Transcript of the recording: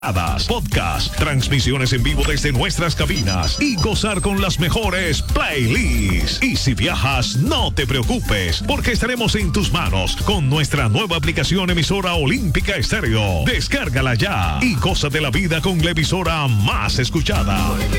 podcast, transmisiones en vivo desde nuestras cabinas y gozar con las mejores playlists. Y si viajas, no te preocupes, porque estaremos en tus manos con nuestra nueva aplicación emisora Olímpica Estéreo. Descárgala ya y goza de la vida con la emisora más escuchada.